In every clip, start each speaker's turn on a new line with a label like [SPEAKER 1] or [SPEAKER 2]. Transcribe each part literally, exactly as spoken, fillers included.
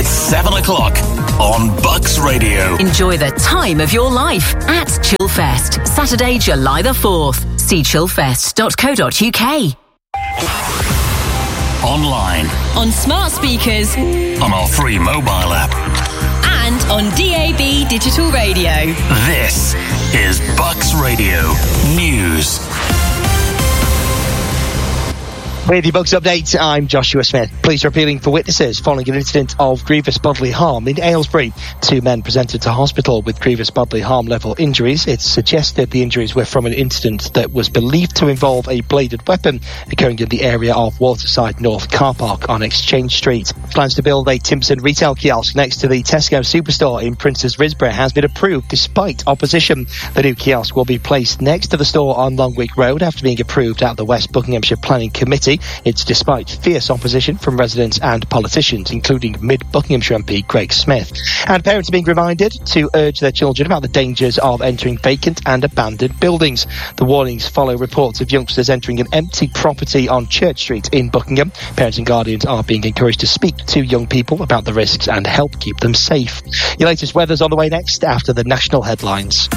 [SPEAKER 1] seven o'clock on Bucks Radio.
[SPEAKER 2] Enjoy the time of your life at Chillfest, Saturday, July the fourth. See chillfest dot co dot uk.
[SPEAKER 1] Online.
[SPEAKER 3] On smart speakers.
[SPEAKER 1] On our free mobile app.
[SPEAKER 3] And on D A B digital radio.
[SPEAKER 1] This is Bucks Radio News.
[SPEAKER 4] With your Bucks update, I'm Joshua Smith. Police are appealing for witnesses following an incident of grievous bodily harm in Aylesbury. Two men presented to hospital with grievous bodily harm level injuries. It's suggested the injuries were from an incident that was believed to involve a bladed weapon occurring in the area of Waterside North car park on Exchange Street. Plans to build a Timpson retail kiosk next to the Tesco superstore in Princes Risborough has been approved despite opposition. The new kiosk will be placed next to the store on Longwick Road after being approved at the West Buckinghamshire Planning Committee. It's despite fierce opposition from residents and politicians, including Mid-Buckinghamshire M P Greg Smith. And parents are being reminded to urge their children about the dangers of entering vacant and abandoned buildings. The warnings follow reports of youngsters entering an empty property on Church Street in Buckingham. Parents and guardians are being encouraged to speak to young people about the risks and help keep them safe. Your latest weather's on the way next after the national headlines.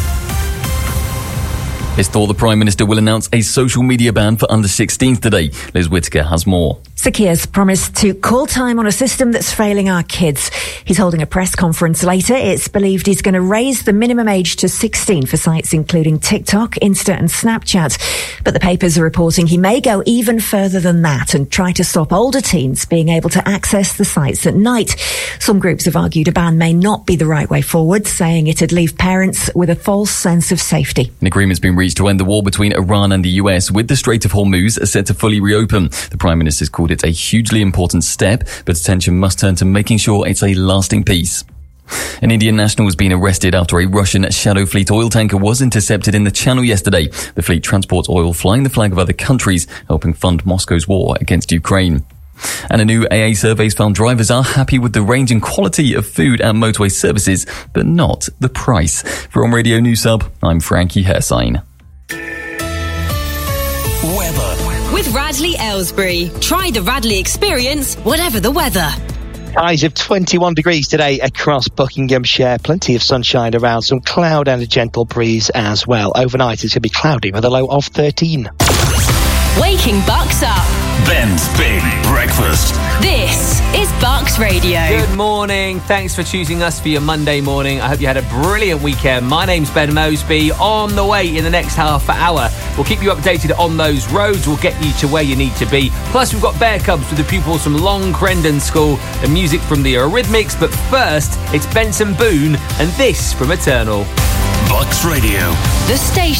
[SPEAKER 5] It's thought the Prime Minister will announce a social media ban for under sixteens today. Liz Whittaker has more.
[SPEAKER 6] Sir Keir's promised to call time on a system that's failing our kids. He's holding a press conference later. It's believed he's going to raise the minimum age to sixteen for sites including TikTok, Insta and Snapchat. But the papers are reporting he may go even further than that and try to stop older teens being able to access the sites at night. Some groups have argued a ban may not be the right way forward, saying it'd leave parents with a false sense of safety.
[SPEAKER 5] An agreement's been reached to end the war between Iran and the U S, with the Strait of Hormuz set to fully reopen. The Prime Minister's called it a hugely important step, but attention must turn to making sure it's a lasting peace. An Indian national has been arrested after a Russian Shadow Fleet oil tanker was intercepted in the Channel yesterday. The fleet transports oil flying the flag of other countries, helping fund Moscow's war against Ukraine. And a new A A survey's found drivers are happy with the range and quality of food and motorway services, but not the price. From Radio News Hub, I'm Frankie Hersign.
[SPEAKER 1] Weather.
[SPEAKER 3] With Radley Aylesbury. Try the Radley experience, whatever the weather.
[SPEAKER 4] Highs of twenty-one degrees today across Buckinghamshire. Plenty of sunshine around, some cloud and a gentle breeze as well. Overnight it's going to be cloudy with a low of thirteen.
[SPEAKER 3] Waking Bucks up.
[SPEAKER 1] Ben's Big Breakfast.
[SPEAKER 3] This is Bucks Radio.
[SPEAKER 7] Good morning. Thanks for choosing us for your Monday morning. I hope you had a brilliant weekend. My name's Ben Mosby. On the way in the next half hour, we'll keep you updated on those roads. We'll get you to where you need to be. Plus, we've got Bear Cubs with the pupils from Long Crendon School and music from the Eurythmics. But first, it's Benson Boone and this from Eternal.
[SPEAKER 1] Bucks Radio.
[SPEAKER 3] The station